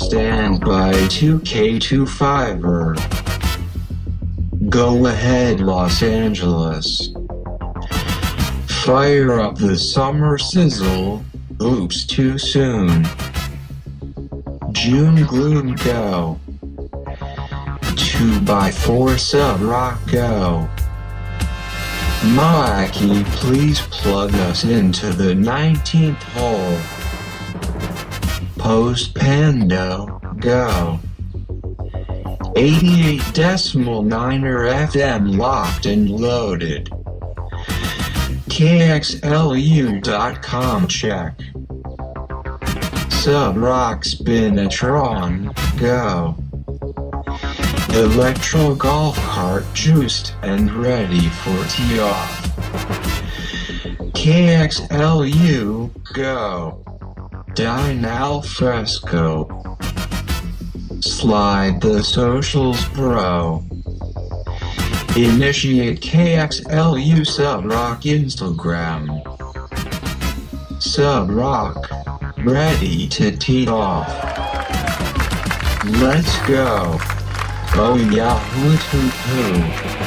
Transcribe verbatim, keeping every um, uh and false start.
stand by two K twenty-five-er. Go ahead, Los Angeles. Fire up the summer sizzle. Oops, too soon. June gloom go. two by four sub rock go. Mikey, please plug us into the nineteenth hole. Post Pando, go. eighty-eight decimal niner F M locked and loaded. K X L U dot com check. Sub rock Spinatron, go. Electro golf cart juiced and ready for tee off. K X L U, go. Dine al fresco. Slide the socials, bro. Initiate K X L U Sub Rock Instagram. Sub Rock, ready to tee off. Let's go. Oh yeah, hoot hoot hoot.